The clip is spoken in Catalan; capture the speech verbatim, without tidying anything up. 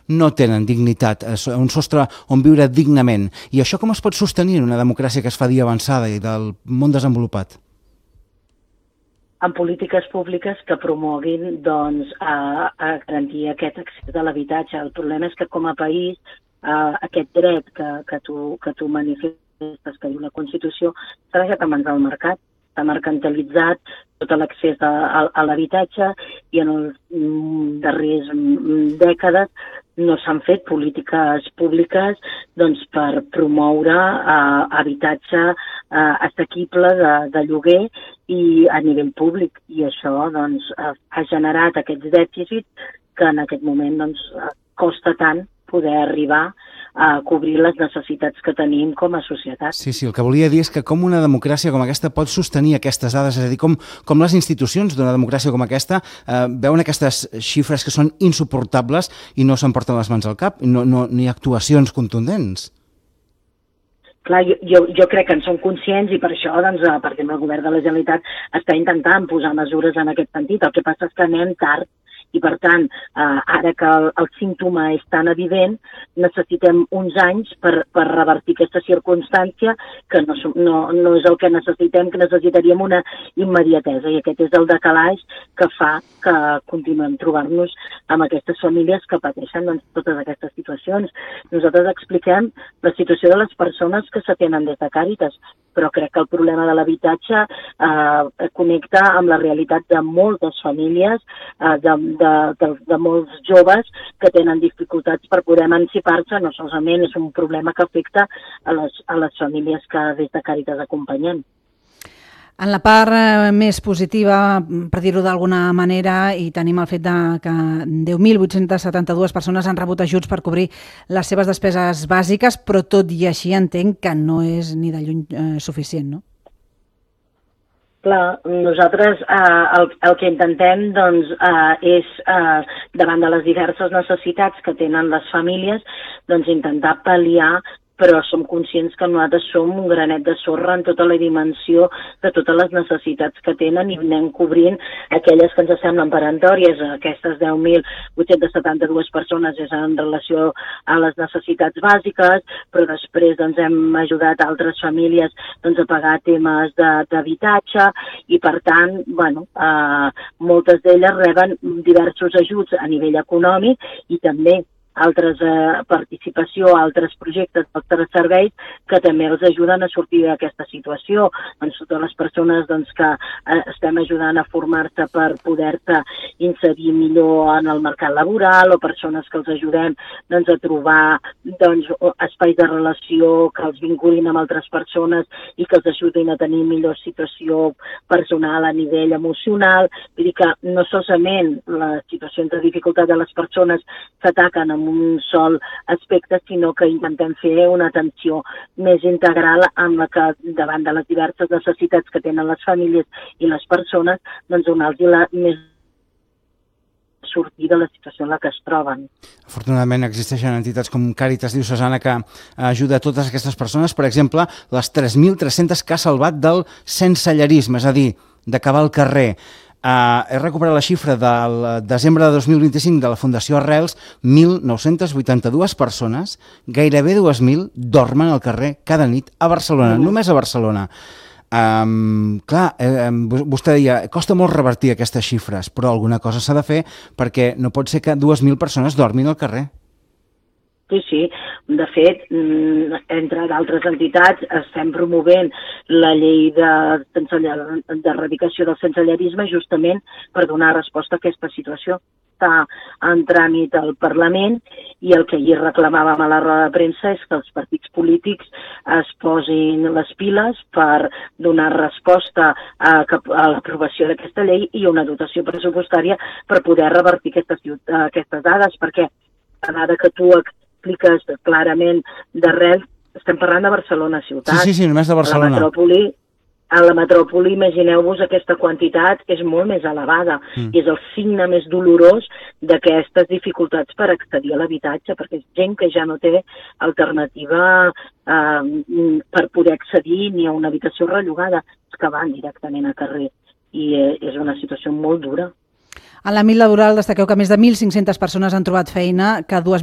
no tenen dignitat, un sostre on viure dignament. I això com es pot sostenir en una democràcia que es fa dia avançada i del món desenvolupat? En polítiques públiques que promoguin doncs, a, a garantir aquest accés a l'habitatge. El problema és que com a país Uh, aquest dret que, que, tu, que tu manifestes, que diu la Constitució, s'ha deixat a mans del mercat, s'ha mercantilitzat tot l'accés a, a, a l'habitatge i en els mm, darrers mm, dècades no s'han fet polítiques públiques doncs, per promoure uh, habitatge uh, assequible de, de lloguer i a nivell públic. I això doncs, ha, ha generat aquests dèficits que en aquest moment doncs, costa tant poder arribar a cobrir les necessitats que tenim com a societat. Sí, sí, el que volia dir és que com una democràcia com aquesta pot sostenir aquestes dades, és a dir, com, com les institucions d'una democràcia com aquesta eh, veuen aquestes xifres que són insuportables i no se'n porten les mans al cap, no, no, ni actuacions contundents. Clar, jo, jo, jo crec que en som conscients i per això, doncs, per exemple, el govern de la Generalitat està intentant posar mesures en aquest sentit. El que passa és que anem tard. I, per tant, eh, ara que el, el símptoma és tan evident, necessitem uns anys per, per revertir aquesta circumstància, que no, no, no és el que necessitem, que necessitaríem una immediatesa. I aquest és el decalatge que fa que continuem trobant-nos amb aquestes famílies que pateixen doncs, totes aquestes situacions. Nosaltres expliquem la situació de les persones que s'atenen des de Càritas, però crec que el problema de l'habitatge eh, connecta amb la realitat de moltes famílies, eh, de, de, de, de molts joves que tenen dificultats per poder emancipar-se. No solament és un problema que afecta a les, a les famílies que des de Càritas acompanyem. En la part eh, més positiva, per dir-ho d'alguna manera, i tenim el fet de que deu mil vuit-cents setanta-dues persones han rebut ajuts per cobrir les seves despeses bàsiques, però tot i així entenc que no és ni de lluny eh, suficient, no? Clar, nosaltres eh, el, el que intentem doncs, eh, és, eh, davant de les diverses necessitats que tenen les famílies, doncs intentar pal·liar, però som conscients que nosaltres som un granet de sorra en tota la dimensió de totes les necessitats que tenen i anem cobrint aquelles que ens semblen peremptòries. Aquestes deu mil vuit-cents setanta-dues persones és en relació a les necessitats bàsiques, però després doncs, hem ajudat altres famílies doncs, a pagar temes d'habitatge i, per tant, bueno, eh, moltes d'elles reben diversos ajuts a nivell econòmic i també altres eh, participació, altres projectes, altres serveis que també els ajuden a sortir d'aquesta situació. Doncs totes les persones doncs, que eh, estem ajudant a formar-se per poder-se inserir millor en el mercat laboral o persones que els ajudem doncs, a trobar doncs, espais de relació que els vinculin amb altres persones i que els ajudin a tenir millor situació personal a nivell emocional. Vull dir que no solament les situacions de dificultat de les persones s'ataquen amb un sol aspecte, sinó que intentem fer una atenció més integral amb la que, davant de les diverses necessitats que tenen les famílies i les persones, doncs donar-los la més sortir de la situació en la que es troben. Afortunadament existeixen entitats com Càritas Diocesana que ajuda a totes aquestes persones, per exemple, les tres mil tres-centes que ha salvat del sensellarisme, és a dir, d'acabar al carrer. Uh, he recuperat la xifra del desembre de dos mil vint-i-cinc de la Fundació Arrels, mil nou-cents vuitanta-dues persones, gairebé dues mil, dormen al carrer cada nit a Barcelona, mm. només a Barcelona. Um, clar, eh, vostè deia, costa molt revertir aquestes xifres, però alguna cosa s'ha de fer perquè no pot ser que dues mil persones dormin al carrer. Sí, sí. De fet, entre d'altres entitats, estem promovent la llei d'erradicació del sensellarisme justament per donar resposta a aquesta situació. Està en tràmit al Parlament i el que ahir reclamàvem a la roda de premsa és que els partits polítics es posin les piles per donar resposta a, a l'aprovació d'aquesta llei i una dotació pressupostària per poder revertir aquestes, aquestes dades, perquè la dada que tu expliques clarament d'arrel, estem parlant de Barcelona ciutat. Sí, sí, sí, només de Barcelona. A la metròpoli, a la metròpoli, imagineu-vos, aquesta quantitat és molt més elevada mm. i és el signe més dolorós d'aquestes dificultats per accedir a l'habitatge, perquè és gent que ja no té alternativa eh, per poder accedir ni a una habitació rellogada, que van directament a carrer. I eh, és una situació molt dura. En l'àmbit laboral destaqueu que més de mil cinc-centes persones han trobat feina, que dues